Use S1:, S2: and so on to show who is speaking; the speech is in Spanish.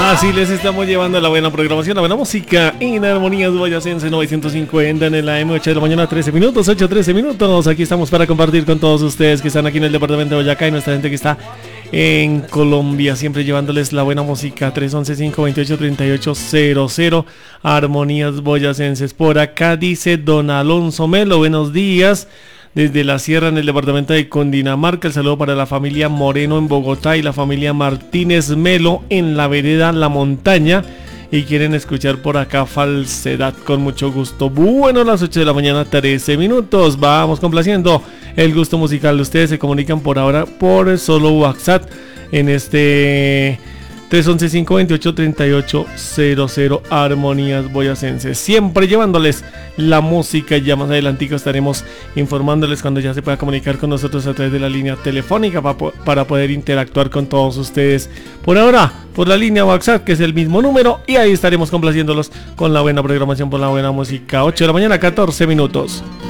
S1: Así les estamos llevando la buena programación, la buena música en Armonías Boyacense 950 en el AM, 8 de la mañana, 13 minutos, 8:13 minutos. Aquí estamos para compartir con todos ustedes que están aquí en el departamento de Boyacá y nuestra gente que está en Colombia, siempre llevándoles la buena música. 311-528-3800 Armonías Boyacenses. Por acá dice don Alonso Melo, buenos días. Desde la sierra en el departamento de Cundinamarca, el saludo para la familia Moreno en Bogotá y la familia Martínez Melo en la vereda La Montaña. Y quieren escuchar por acá Falsedad con mucho gusto. Bueno, las 8 de la mañana, 13 minutos. Vamos complaciendo el gusto musical. Ustedes se comunican por ahora por solo WhatsApp en este 311-528-3800 Armonías Boyacenses. Siempre llevándoles la música. Ya más adelantico estaremos informándoles cuando ya se pueda comunicar con nosotros a través de la línea telefónica para poder interactuar con todos ustedes. Por ahora, por la línea WhatsApp, que es el mismo número, y ahí estaremos complaciéndolos con la buena programación, por la buena música. 8 de la mañana, 14 minutos.